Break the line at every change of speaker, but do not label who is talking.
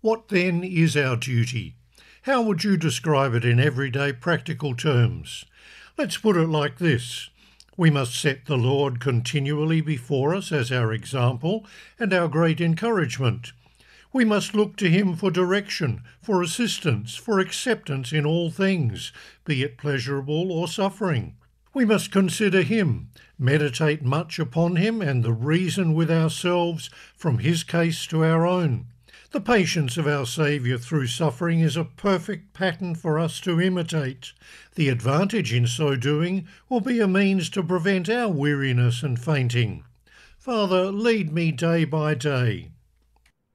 What then is our duty? How would you describe it in everyday practical terms? Let's put it like this. We must set the Lord continually before us as our example and our great encouragement. We must look to him for direction, for assistance, for acceptance in all things, be it pleasurable or suffering. We must consider him, meditate much upon him, and the reason with ourselves from his case to our own. The patience of our Saviour through suffering is a perfect pattern for us to imitate. The advantage in so doing will be a means to prevent our weariness and fainting. Father, lead me day by day.